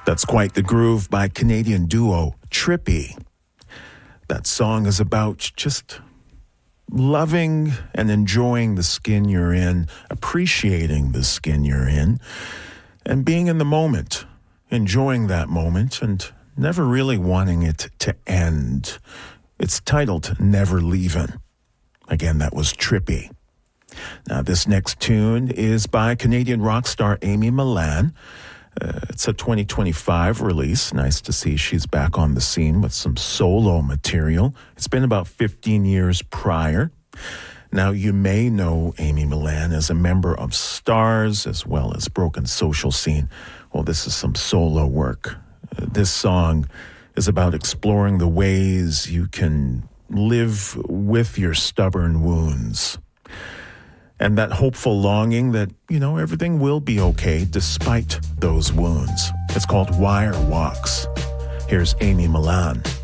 That's quite the groove by Canadian duo Trippy. That song is about just loving and enjoying the skin you're in, appreciating the skin you're in, and being in the moment, enjoying that moment, and never really wanting it to end. It's titled Never Leavin'. Again, that was Trippy. Now, this next tune is by Canadian rock star Amy Millan. It's a 2025 release. Nice to see she's back on the scene with some solo material. It's been about 15 years prior. Now, you may know Amy Millan as a member of Stars as well as Broken Social Scene. Well, this is some solo work. This song is about exploring the ways you can live with your stubborn wounds. And that hopeful longing that, everything will be okay despite those wounds. It's called Wire Walks. Here's Amy Millan.